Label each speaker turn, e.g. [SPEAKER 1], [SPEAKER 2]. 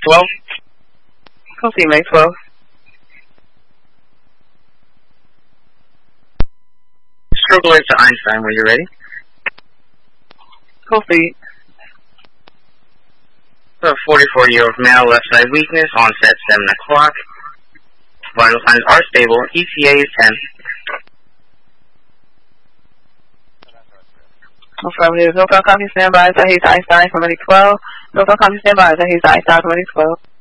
[SPEAKER 1] 12.
[SPEAKER 2] Proceed, May 12.
[SPEAKER 1] Stroke alert to Einstein when you're ready.
[SPEAKER 2] Proceed.
[SPEAKER 1] A 44-year-old male, left side weakness, onset 7 o'clock. Vital signs are stable. ETA is 10.
[SPEAKER 2] Affirmative. No copy, stand by. Tahiti Einstein, 2012. No copy, stand by. Tahiti Einstein, 2012.